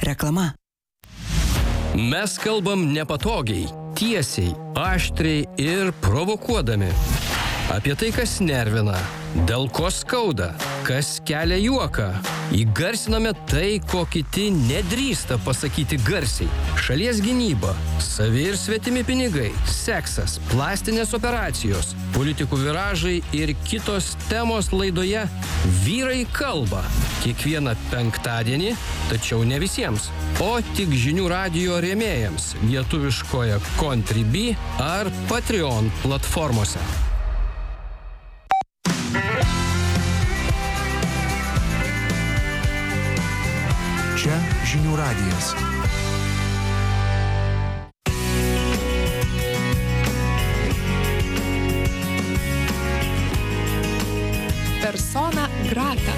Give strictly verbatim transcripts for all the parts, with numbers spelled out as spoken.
Reklama. Mes kalbam nepatogiai, tiesiai, aštriai ir provokuodami. Apie tai, kas nervina, dėl ko skauda, kas kelia juoką. Įgarsiname tai, ko kiti nedrįsta pasakyti garsiai. Šalies gynyba, savi ir svetimi pinigai, seksas, plastinės operacijos, politikų viražai ir kitos temos laidoje Vyrai kalba. Kiekvieną penktadienį, tačiau ne visiems, o tik žinių radijo rėmėjams lietuviškoje Contribui ar Patreon platformose. Čia žinių radijas. Persona grata.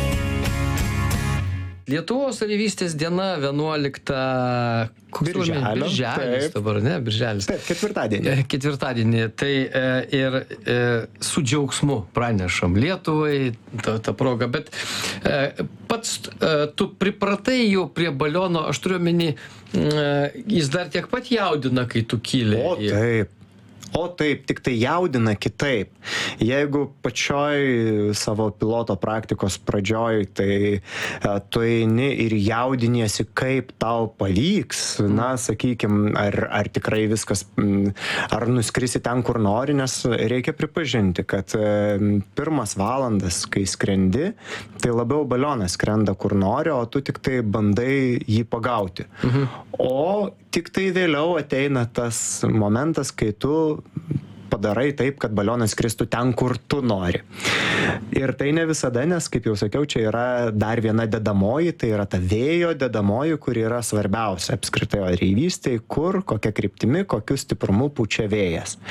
Lietuvos areivystės diena vienuoliktą Birželio. Birželis dabar, ne? Birželis. Taip, ketvirtadienį. Ketvirtadienį. Tai e, ir e, su džiaugsmu pranešam Lietuvai tą, tą progą. Bet e, pats e, tu pripratai jau prie baliono, aš turiu omeny, e, jis dar tiek pat jaudina, kai tu kyli. O taip. O taip, tik tai jaudina kitaip. Jeigu pačioj savo piloto praktikos pradžioj, tai a, tu eini ir jaudiniesi, kaip tau pavyks, na, sakykim, ar, ar tikrai viskas, m, ar nuskrisi ten, kur nori, nes reikia pripažinti, kad e, pirmas valandas, kai skrendi, tai labiau balionas skrenda, kur nori, o tu tik tai bandai jį pagauti. Mhm. O tik tai vėliau ateina tas momentas, kai tu padarai taip, kad balionas skristų ten, kur tu nori. Ir tai ne visada, nes, kaip jau sakiau, čia yra dar viena dedamoji, tai yra ta vėjo dedamoji, kur yra svarbiausia apskritai areivystėje, kur, kokia kryptimi, kokiu stiprumu pučia vėjas.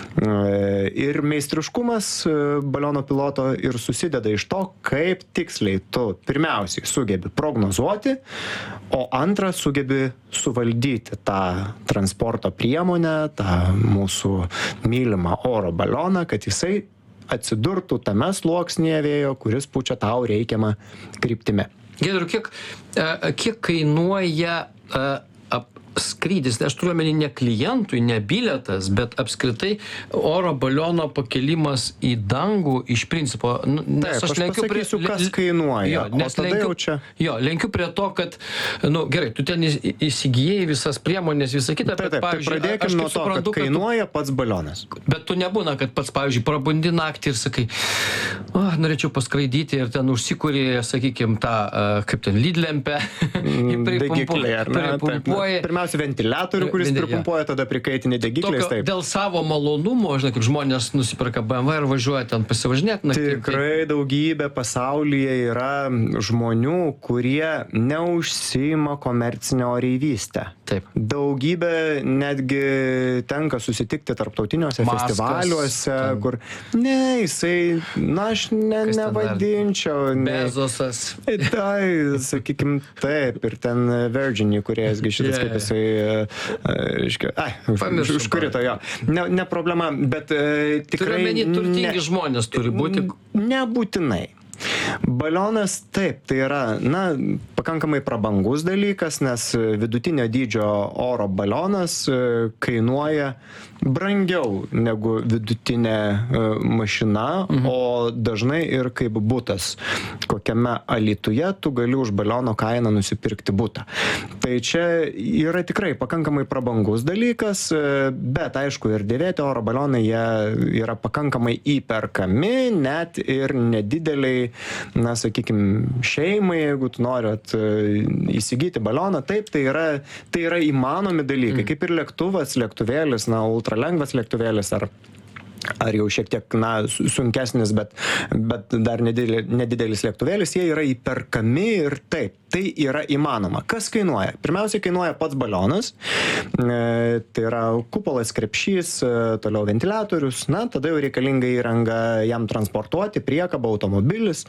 Ir meistriškumas baliono piloto ir susideda iš to, kaip tiksliai tu pirmiausiai sugebi prognozuoti, o antrą sugebi suvaldyti tą transporto priemonę, tą mūsų mylimą oro balioną, kad jisai atsidurtų tame sluoksnyje vėjo, kuris pučia tau reikiamą kryptimi. Giedriau, kiek, kiek kainuoja skrydis, aš turiu omeny ne klientui, ne bilietas, bet apskritai oro baliono pakelimas į dangų iš principo. Nes Taip, aš, aš lenkiu prie, pasakysiu, kas kainuoja. Jo, nes o tada lenkiu, jau čia... Jo, lenkiu prie to, kad, nu, gerai, tu ten įsigijai visas priemonės, visą kitą, Taip, bet, taip, pavyzdžiui, tai pradėkim nuo to, suprantu, kad kainuoja tu, pats balionas. Bet tu nebūna, kad pats, pavyzdžiui, prabundi naktį ir sakai, o, norėčiau paskraidyti ir ten užsikuri, sakykim, tą, kaip ten, lydlempę. Degiklį, ar ne? Pirmiausia, ventiliatorių, kuris pripumpuoja, tada prikaitinį degiklį. Dėl savo malonumo, žinai, kaip žmonės nusiperka B M W ir važiuoja ten pasivažinėti. Tikrai daugybė pasaulyje yra žmonių, kurie neužsiima komercinę oreivystę. Taip. Daugybė netgi tenka susitikti tarptautiniuose Maskas, festivaliuose, ten. kur ne, jisai, na, aš ne, nevadinčiau. Bezosas. Tai, sakykim, taip, ir ten Virgin, kuriejas šitas, Yeah, kaip jisai, reiškia, ai, už, užkurito jo. Ne, ne problema, bet e, tikrai... Turiu omeny, turtingi ne, žmonės turi būti. Nebūtinai. Balionas, taip, tai yra, na, pakankamai prabangus dalykas, nes vidutinio dydžio oro balionas kainuoja brangiau negu vidutinė mašina, mhm. o dažnai ir kaip butas. Kokiame Alytuje tu gali už baliono kainą nusipirkti butą. Tai čia yra tikrai pakankamai prabangus dalykas, bet aišku ir dėvėti oro balionai, jie yra pakankamai įperkami, net ir nedideliai, na, sakykime, šeimai, jeigu tu norit įsigyti balioną, taip, tai yra, tai yra įmanomi dalykai, mm. kaip ir lėktuvas, lėktuvėlis, na, ultralengvas lėktuvėlis, ar ar jau šiek tiek, na, sunkesnis, bet, bet dar nedidelis, nedidelis lėktuvėlis, jie yra įperkami ir taip, tai yra įmanoma. Kas kainuoja? Pirmiausiai kainuoja pats balionas, e, tai yra kupolas, krepšys, e, toliau ventiliatorius, na, tada jau reikalinga įranga jam transportuoti, priekaba, automobilis,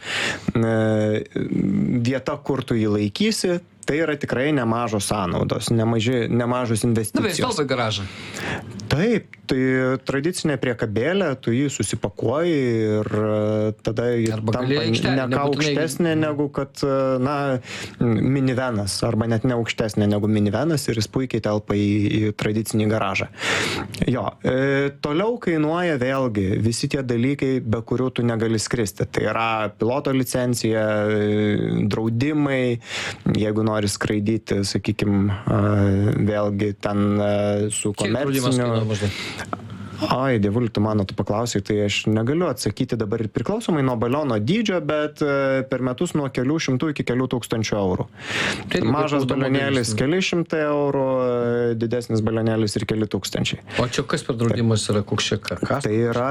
e, vieta, kur tu jį laikysi. Tai yra tikrai nemažos sąnaudos, nemaži, nemažos investicijos. Na, bet jis telpa į garažą. Taip, tai tradicinė priekabėlė, tu jį susipakuoji ir tada jį Arba tampa gali aikštelė, ne ką nebūtinai- aukštesnė negu kad, na, minivenas, arba net ne aukštesnė negu minivenas ir jis puikiai telpa į, į tradicinį garažą. Jo, e, toliau kainuoja vėlgi visi tie dalykai, be kurių tu negali skristi. Tai yra piloto licencija, e, draudimai, jeigu nori skraidyti, sakykime, vėlgi ten e, su Kiek draudimas komerciniu... kainuoja maždaug? Ai, dievuli, tu mano, tu paklausai, tai aš negaliu atsakyti dabar ir priklausomai nuo baliono dydžio, bet e, per metus nuo kelių šimtų iki kelių tūkstančių eurų. Tai Mažas kaip balionėlis automobilis. keli šimtai eurų, e, didesnis balionėlis ir keli tūkstančiai. O čia kas per draudimas yra, koks čia ką? Kas? Tai yra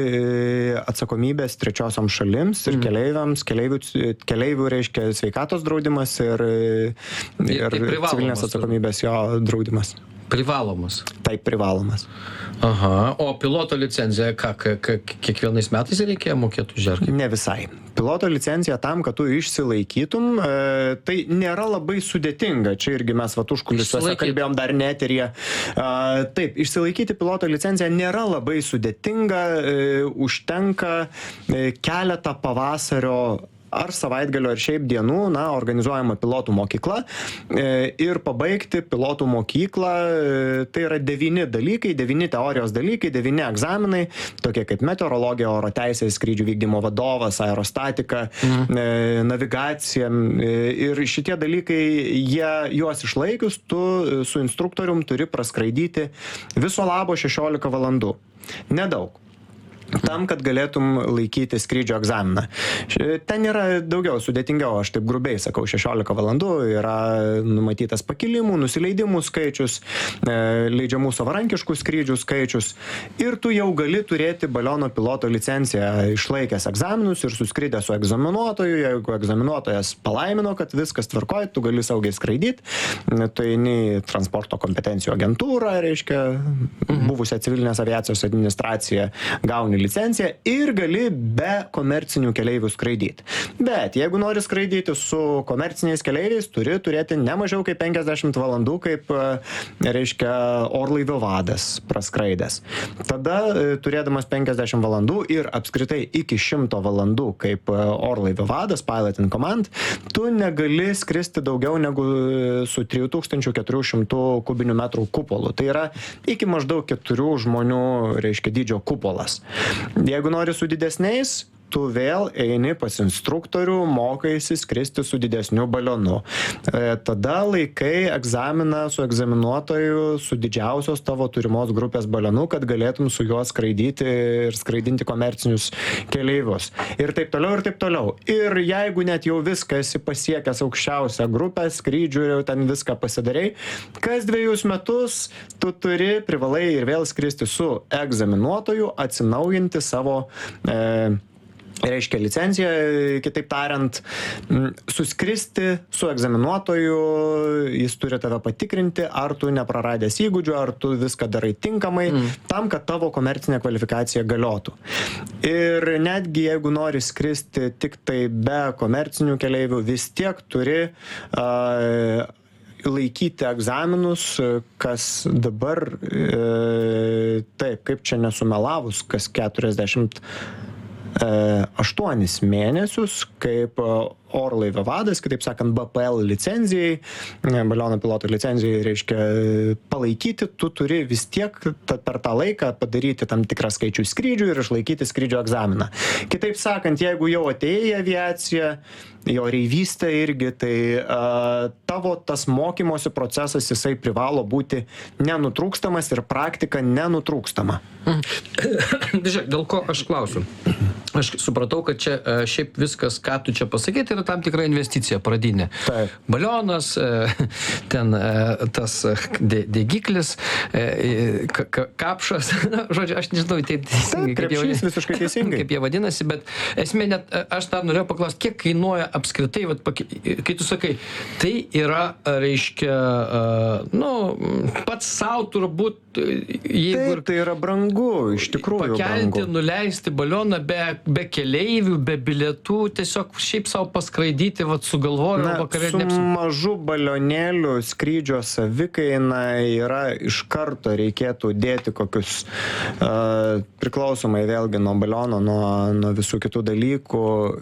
e, atsakomybės trečiosiom šalims ir keleiviams, keleivių, keleivių reiškia sveikatos draudimas ir, e, Ir ir tai privalomas civilinės atsakomybės jo draudimas. Privalomas. Taip, privalomas. Aha, o piloto licencija, ką, ką, ką kiekvienais metais reikėjo mokėti už ją? Ne visai. Piloto licencija tam, kad tu išsilaikytum, e, tai nėra labai sudėtinga. Čia irgi mes vat užkulisiuose Išsilaikyt. kalbėjom dar neteryje. Taip, išsilaikyti piloto licenciją nėra labai sudėtinga, e, užtenka e, keletą pavasario ar savaitgalio, ar šiaip dienų, na, organizuojama pilotų mokykla e, ir pabaigti pilotų mokyklą, e, tai yra devyni dalykai, devyni teorijos dalykai, devyni egzaminai, tokie kaip meteorologija, oro teisė, skrydžių vykdymo vadovas, aerostatika, mhm. e, navigacija e, ir šitie dalykai, jie, juos išlaikius, tu su instruktorium turi praskraidyti viso labo šešiolika valandų. Nedaug. Tam, kad galėtum laikyti skrydžio egzaminą. Ten yra daugiau, sudėtingiau, aš taip grubiai sakau, šešiolika valandų, yra numatytas pakilimų, nusileidimų skaičius, leidžiamų savarankiškų skrydžių skaičius ir tu jau gali turėti baliono piloto licenciją išlaikęs egzaminus ir suskridęs su egzaminuotoju, jeigu egzaminuotojas palaimino, kad viskas tvarkoja, tu gali saugiai skraidyti, tu eini į transporto kompetencijų agentūrą, reiškia, buvusią civilinės aviacijos administraciją, gauni licenciją ir gali be komercinių keleivių skraidyti. Bet jeigu nori skraidyti su komerciniais keleiviais, turi turėti ne mažiau kaip penkiasdešimt valandų, kaip, reiškia, orlaivio vadas praskraidęs. Tada, turėdamas penkiasdešimt valandų ir apskritai iki šimto valandų kaip orlaivio vadas, pilot in command, tu negali skristi daugiau negu su trijų tūkstančių keturių šimtų kubinių metrų kupolu. Tai yra iki maždaug keturių žmonių, reiškia, dydžio kupolas. Jeigu nori su didesniais, tu vėl eini pas instruktorių, mokaisi skristi su didesniu balionu. E, tada laikai egzaminą su egzaminuotoju, su didžiausios tavo turimos grupės balionu, kad galėtum su juo skraidyti ir skraidinti komercinius keleivius. Ir taip toliau, ir taip toliau. Ir jeigu net jau viską esi pasiekęs aukščiausią grupę, skrydžių ir jau ten viską pasidarei, kas dviejus metus tu turi, privalai ir vėl skristi su egzaminuotoju, atsinaujinti savo e, reiškia licenciją, kitaip tariant, suskristi su egzaminuotoju, jis turi tave patikrinti, ar tu nepraradęs įgūdžių, ar tu viską darai tinkamai, mm. tam, kad tavo komercinė kvalifikacija galiotų. Ir netgi jeigu nori skristi tik tai be komercinių keleivių, vis tiek turi uh, laikyti egzaminus, kas dabar, e, taip, kaip čia nesumelavus, kas keturiasdešimt aštuonis mėnesius kaip orlaivio vadas, kitaip sakant, B P L licenzijai, baliono piloto licenzijai, reiškia, palaikyti, tu turi vis tiek per tą laiką padaryti tam tikrą skaičių skrydžių ir išlaikyti skrydžio egzaminą. Kitaip sakant, jeigu jau atėjai į aviaciją, jo reivystė irgi, tai uh, tavo tas mokymosi procesas, jisai privalo būti nenutrūkstamas ir praktika nenutrūkstama. Žiūrėk, dėl ko aš klausiu? Aš supratau, kad čia šiaip viskas, ką tu čia pasakei, tai yra tam tikra investicija pradinė. Taip. Balionas, ten tas degiklis, kapšas, žodžiu, aš nežinau, taip teisingai, kaip, jie, visiškai teisingai. kaip jie vadinasi, bet esmė net, aš dar norėjau paklausti, kiek kainuoja apskritai, vat, kai tu sakai, tai yra, reiškia, nu, pats savo turbūt, jeigu... Taip, tai yra brangu, iš tikrųjų pakelti, brangu. Nuleisti balioną be be keleivių, be bilietų, tiesiog šiaip savo pas paskraidyti, vat sugalvoju, Na, vakarė su neapsi... mažu balionėliu skrydžio savikaina yra iš karto reikėtų dėti kokius, uh, priklausomai vėlgi nuo baliono, nuo, nuo visų kitų dalykų,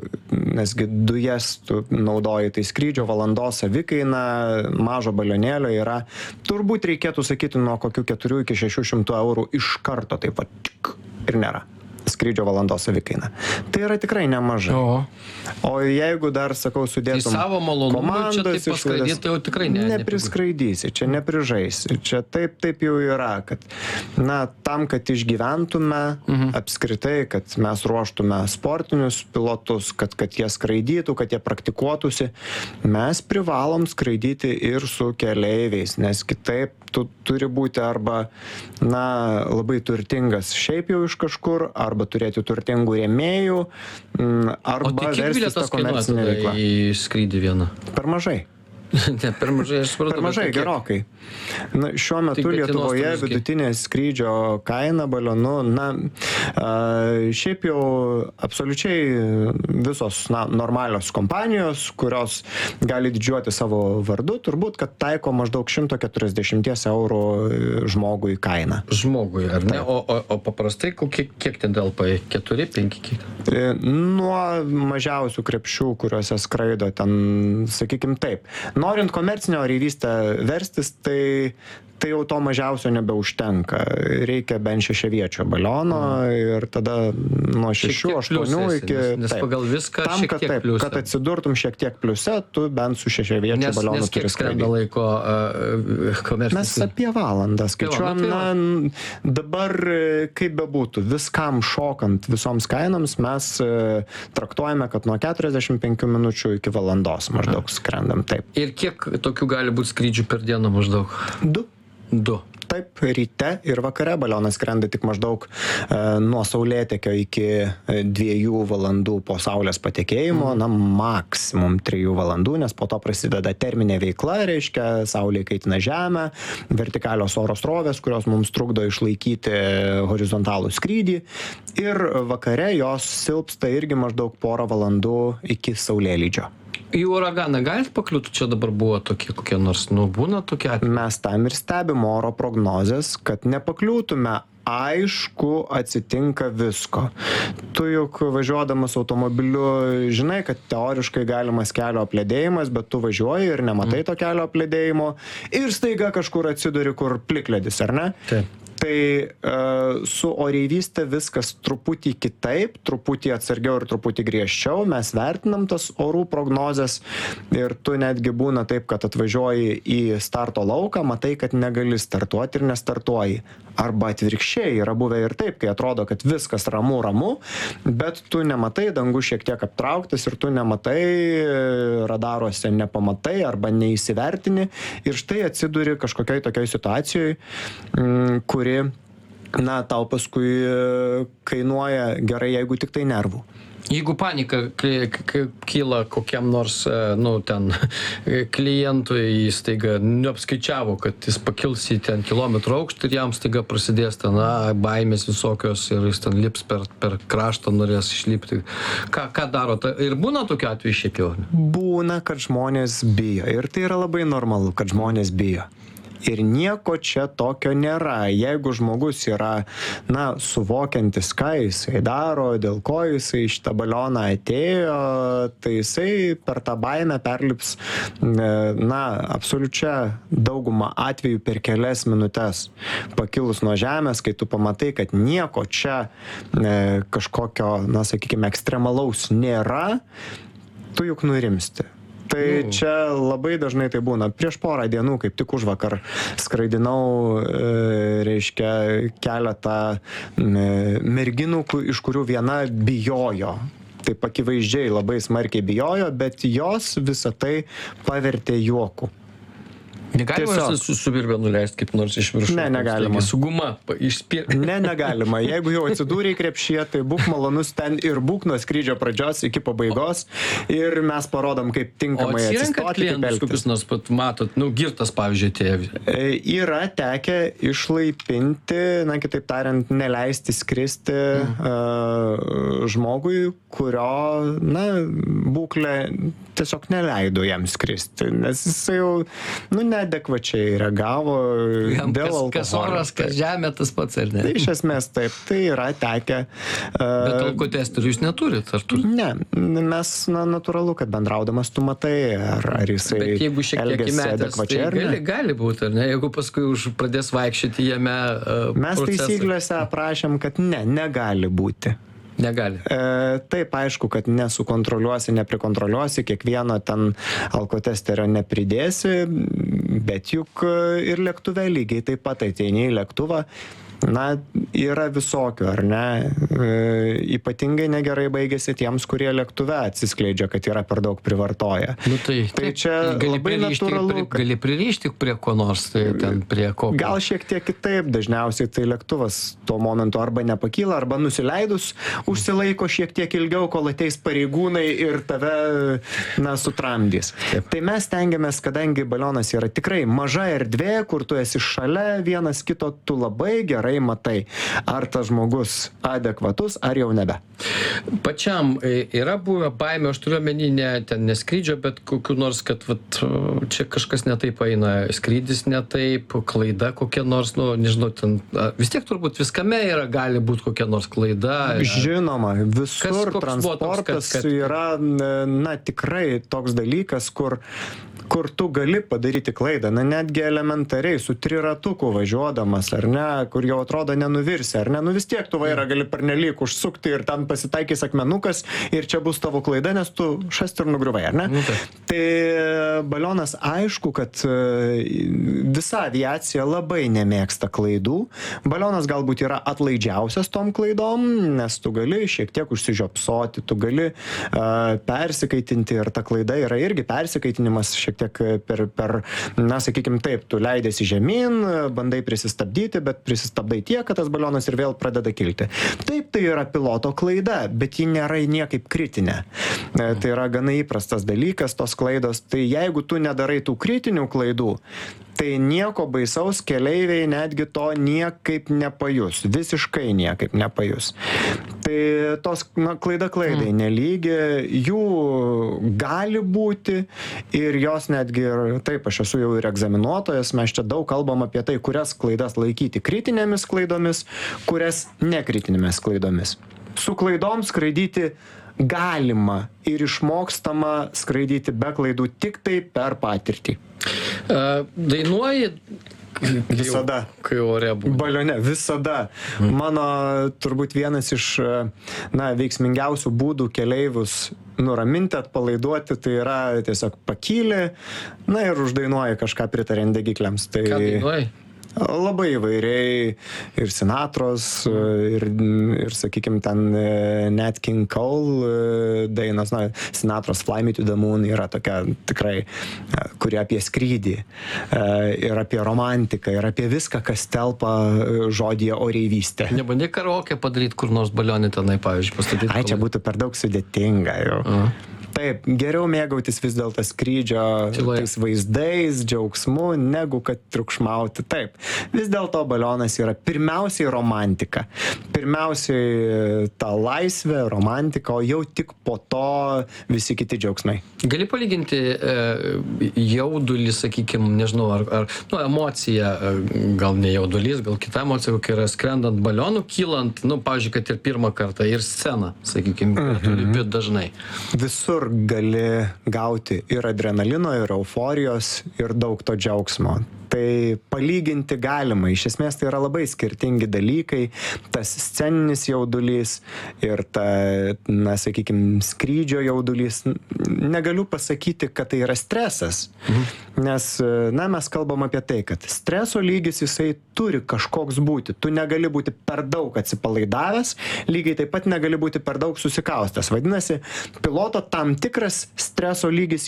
nesgi dujas tu naudoji, tai skrydžio valandos savikaina mažo balionėlio yra, turbūt reikėtų sakyti nuo kokių keturių iki šešių šimtų eurų iš karto, taip pat ir nėra skrydžio valandos savikaina. Tai yra tikrai nemažai. O, O jeigu dar, sakau, sudėtum Tai savo malonumui čia taip komandas paskraidyti, išlaidas, tai jau tikrai ne- nepriskraidysi, čia neprižaisi. Čia taip, taip jau yra, kad, na, tam, kad išgyventume apskritai, kad mes ruoštume sportinius pilotus, kad, kad jie skraidytų, kad jie praktikuotųsi, mes privalom skraidyti ir su keleiviais, nes kitaip tu turi būti arba, na, labai turtingas šiaip jau iš kažkur, arba turėti turtingų rėmėjų, mm, O arba tai kiek verstis tą bilietas kainuoja komercinę tada veiklą. į skrydį vieną? Per mažai. Ne, per mažai, aš supratau. Per mažai, bet kiek? gerokai. Na, šiuo metu Tai bet tie Lietuvoje nuostolius kiek? vidutinė skrydžio kaina balionu, na, a, šiaip jau absoliučiai visos, na, normalios kompanijos, kurios gali didžiuoti savo vardu, turbūt, kad taiko maždaug šimtas keturiasdešimt eurų žmogui kainą. Žmogui, ar ne? O, o, o paprastai, kiek, kiek ten dalpai? Keturi, penki, kiek? E, Nuo mažiausių krepšių, kuriuose skraido ten, sakykim taip. Norint komercinę oreivystę verstis, tai, tai jau to mažiausio nebeužtenka. Reikia bent šešiaviečio baliono ir tada nuo šešių, aštuonių iki... Nes, nes taip. pagal viską Tam, šiek kad, tiek taip, pliusą. kad atsidurtum šiek tiek pliuse, tu bent su šešiaviečiu Nes, balionu nes turi kiek skrenda skraidyti. laiko uh, komercinis? Mes apie valandą skaičiuojam. Apie valandą, Na, dabar, kaip bebūtų, viskam šokant, visoms kainoms, mes e, traktuojame, kad nuo keturiasdešimt penkių minučių iki valandos maždaug skrendam. Taip. Ir kiek tokių gali būti skrydžių per dieną maždaug? Du. Du. Taip, ryte ir vakare balionas skrenda tik maždaug e, nuo saulėtekio iki e, dviejų valandų po saulės patekėjimo, na, maksimum trijų valandų, nes po to prasideda terminė veikla, reiškia, saulė kaitina žemę, vertikalios oro srovės, kurios mums trukdo išlaikyti horizontalų skrydį, ir vakare jos silpsta irgi maždaug porą valandų iki saulėlydžio. Į uraganą galit pakliūti? Čia dabar buvo tokie kokie nors, nu, būna tokie atvejai? Mes tam ir stebim oro prognozes, kad nepakliūtume. Aišku, atsitinka visko. Tu juk važiuodamas automobiliu žinai, kad teoriškai galimas kelio apledėjimas, bet tu važiuoji ir nematai to kelio apledėjimo ir staiga kažkur atsiduri, kur plikledis, ar ne? Taip. Tai uh, su oreivystė viskas truputį kitaip, truputį atsargiau ir truputį griežčiau. Mes vertinam tas orų prognozes ir tu netgi būna taip, kad atvažiuoji į starto lauką, matai, kad negali startuoti ir nestartuoji. Arba atvirkščiai yra buvę ir taip, kai atrodo, kad viskas ramu, ramu, bet tu nematai, dangus šiek tiek aptrauktas ir tu nematai, radaruose nepamatai arba neįsivertini ir štai atsiduri kažkokiai tokiai situacijai, kuri, na, tau paskui kainuoja gerai, jeigu tik tai nervų. Jeigu panika k- k- kyla kokiam nors, e, nu, ten klientui, jis staiga neapskaičiavo, kad jis pakils į ten kilometrų aukštį ir jam staiga prasidės ten, na, baimės visokios ir jis ten lips per, per kraštą, norės išlipti. Ką, ką daro? Ta- Ir būna tokiu atveju šiaip jau? Būna, kad žmonės bijo ir tai yra labai normalu, kad žmonės bijo. Ir nieko čia tokio nėra. Jeigu žmogus yra, na, suvokiantis, ką jisai daro, dėl ko jisai šitą balioną atėjo, tai jisai per tą baimę perlips, na, absoliučia daugumą atvejų per kelias minutes. Pakilus nuo žemės, kai tu pamatai, kad nieko čia e, kažkokio, na, sakykime, ekstremalaus nėra, tu juk nurimsti. Tai Nu. čia labai dažnai tai būna. Prieš porą dienų, kaip tik už vakar, skraidinau, e, reiškia, keletą e, merginų, ku- iš kurių viena bijojo. Taip akivaizdžiai labai smarkiai bijojo, bet jos visą tai pavertė juoku. Negalima Tiesiog. su, su virvė nuleisti kaip nors iš viršų. Ne, negalima. Su guma išspir. Ne, negalima. Jeigu jau atsidūrė krepšyje, tai būk malonus ten ir būk nuo skrydžio pradžios iki pabaigos ir mes parodom, kaip O tinkamai atsirenkat atsistoti, kaip klientus, kokius elgtis. nors, pat matot, nu, girtas, pavyzdžiui, atėjo. E, Yra tekę išlaipinti, na, kitaip tariant, neleisti skristi uh, žmogui, kurio, na, būklė tiesiog neleido jam skristi, nes jisai jau, nu, neadekvačiai reagavo Jam dėl kas, alkoholio. kas oras, kas žemė, tas pats, ar ne? Tai iš esmės taip, tai yra tekę. Bet Uh, alkotesterių jūs neturit, ar turit? ne, mes, na, natūralu, kad bendraudamas tu matai, ar, ar jisai Bet jeigu šiek tiek elgiasi įmetęs, tai adekvačiai ar ne. gali, gali būti, ar ne? Jeigu paskui už pradės vaikščioti jame uh, Mes taisyklėse aprašėm, kad ne, negali būti. Negali. E, taip, aišku, kad nesukontroliuosi, neprikontroliuosi, kiekvieno ten alkotesterio nepridėsi, bet juk ir lėktuve lygiai taip pat ateini į lėktuvą. Na, yra visokių, ar ne? E, ypatingai negerai baigėsi tiems, kurie lėktuve atsiskleidžia, kad yra per daug privartoję. Nu, tai, Tai taip, čia gali labai pririšti, natūralu, pri, kad- gali pririšti prie ko nors, tai ten prie ko. Gal šiek tiek kitaip, dažniausiai tai lėktuvas tuo momentu arba nepakyla, arba nusileidus užsilaiko šiek tiek ilgiau, kol ateis pareigūnai ir tave, na, sutramdys. Taip. Tai mes tengiamės, kadangi balionas yra tikrai maža erdvė, kur tu esi šalia vienas kito, tu labai gerai matai, ar tas žmogus adekvatus, ar jau nebe. Pačiam e, yra buvę baimė, aš turiu omeny ne ten neskrydžio, bet kokiu nors, kad vat, čia kažkas netaip eina, skrydis netaip, klaida kokia nors, nu, nežinau, ten, a, vis tiek turbūt viskame yra, gali būti kokia nors klaida. Žinoma, visur Kas- koks buvo toks, transportas kad- kad- yra, na, tikrai toks dalykas, kur kur tu gali padaryti klaidą, na netgi elementariai, su triratuku važiuodamas, ar ne, kur jau atrodo nenuvirsi, ar ne, nu vis tiek tu vairą gali pernelyg užsukti ir ten pasitaikys akmenukas ir čia bus tavo klaida, nes tu šast ir nugriuvai, ar ne? Nu, taip. Tai balionas aišku, kad e, visa aviacija labai nemėgsta klaidų. Balionas galbūt yra atlaidžiausias tom klaidom, nes tu gali šiek tiek užsižiopsoti, tu gali uh, persikaitinti ir ta klaida yra irgi persikaitinimas šiek tiek per, per na, sakykim taip, tu leidėsi žemyn, bandai prisistabdyti, bet prisistabdai tiek, kad tas balionas ir vėl pradeda kilti. Taip, tai yra piloto klaida, bet ji nėra niekaip kritinė. E, tai yra gana įprastas dalykas, tos klaidos. Tai jeigu tu nedarai tų kritinių klaidų, tai nieko baisaus keleiviai netgi to niekaip nepajus. Visiškai niekaip nepajus. Tai tos na, klaida klaidai mm. nelygi, jų gali būti ir jos netgi ir, taip, aš esu jau ir egzaminuotojas, mes čia daug kalbam apie tai, kurias klaidas laikyti kritinėmis klaidomis, kurias nekritinėmis klaidomis. Su klaidom skraidyti galima ir išmokstama skraidyti be klaidų tik tai per patirtį. Uh, dainuoji Visada. Kai ore būna. Balione, visada. Mano turbūt vienas iš na, veiksmingiausių būdų keleivius nuraminti, atpalaiduoti, tai yra tiesiog pakyli, na ir uždainuoji kažką pritariant degikliams. Tai Ką dainuoji? labai įvairiai ir Sinatros, ir, ir sakykime, ten Nat King Cole dainos, na, Sinatros Fly Me to the Moon yra tokia tikrai, kuri apie skrydį, ir apie romantiką, ir apie viską, kas telpa žodyje oreivystė. Nebandai karaoke padaryti kur nors balionį tenai, pavyzdžiui, pastatyti. Ai, čia būtų per daug sudėtinga jau. Uh. Taip, geriau mėgautis vis dėlto skrydžio Tyloje. tais vaizdais, džiaugsmu, negu kad triukšmauti. Taip, vis dėlto balionas yra pirmiausiai romantika. Pirmiausiai ta laisvė, romantika, o jau tik po to visi kiti džiaugsmai. Gali palyginti e, jaudulį, sakykime, nežinau, ar, ar nu, emocija, e, gal ne jaudulys, gal kita emocija, kokia yra skrendant balionu, kylant, nu, pavyzdžiui, kad ir pirmą kartą, ir sceną, sakykime, mm-hmm. turi būti dažnai. Visur gali gauti ir adrenalino, ir euforijos, ir daug to džiaugsmo. Tai palyginti galima. Iš esmės tai yra labai skirtingi dalykai. Tas sceninis jaudulys ir ta, na, sakykime, skrydžio jaudulys. Negaliu pasakyti, kad tai yra stresas. Mhm. Nes, na, mes kalbam apie tai, kad streso lygis jisai turi kažkoks būti. Tu negali būti per daug atsipalaidavęs, lygiai taip pat negali būti per daug susikaustęs. Vadinasi, piloto tam tikras streso lygis jis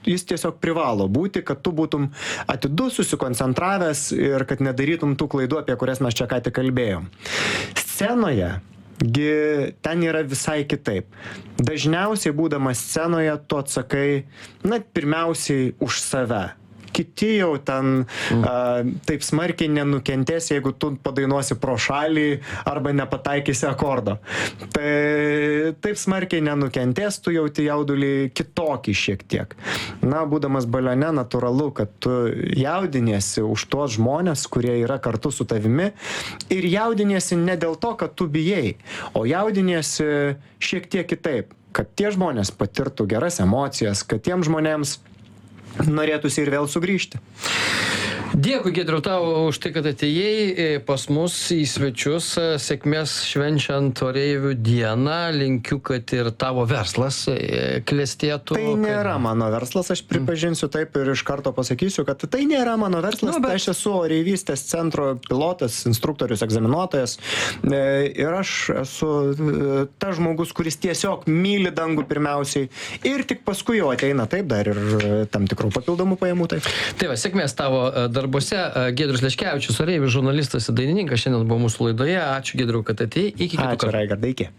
jis tiesiog privalo būti, kad tu būtum atidus, susikoncentravęs ir kad nedarytum tų klaidų, apie kurias mes čia ką tik kalbėjom. Scenoje gi ten yra visai kitaip. Dažniausiai būdamas scenoje tu atsakai, na, pirmiausiai už save. Kiti jau ten mm. a, taip smarkiai nenukentės, jeigu tu padainuosi pro šalį arba nepataikysi akordo. Tai taip smarkiai nenukentės, tu jauti jaudulį kitokį šiek tiek. Na, būdamas balione, natūralu, kad tu jaudiniesi už tuos žmonės, kurie yra kartu su tavimi ir jaudiniesi ne dėl to, kad tu bijai, o jaudiniesi šiek tiek kitaip, kad tie žmonės patirtų geras emocijas, kad tiem žmonėms norėtųsi ir vėl sugrįžti. Dėkui, Giedriau, tau už tai, kad atėjai pas mus į svečius. Sėkmės švenčiant Oreivių dieną. Linkiu, kad ir tavo verslas klestėtų. Tai nėra kad... mano verslas, aš pripažinsiu taip ir iš karto pasakysiu, kad tai nėra mano verslas. Nu, bet... Aš esu Oreivystės centro pilotas, instruktorius, egzaminuotojas. Ir aš esu tas žmogus, kuris tiesiog myli dangų pirmiausiai. Ir tik paskui jau ateina taip dar ir tam tikrų papildomų pajamų. Taip, tai va, sėkmės tavo darbuose. Giedrius Leškevičius, Oreivių žurnalistas ir dainininkas, šiandien buvo mūsų laidoje. Ačiū, Giedriau, kad atėjai. Iki kitų kartų. Ačiū, Raigardai, iki.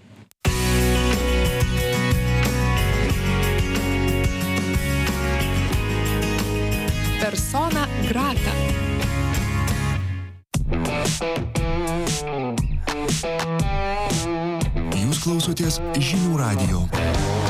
Persona grata. Jūs klausotės Žinių radijo.